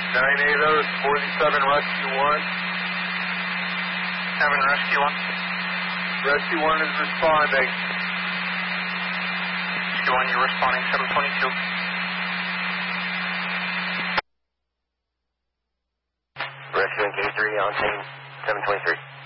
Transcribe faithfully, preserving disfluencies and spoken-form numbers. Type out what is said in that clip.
nine eighty, forty-seven Rescue one. seven Rescue one. Rescue one is responding. Rescue one, you're responding, seven twenty-two. Rescue one K three on scene, seven twenty-three.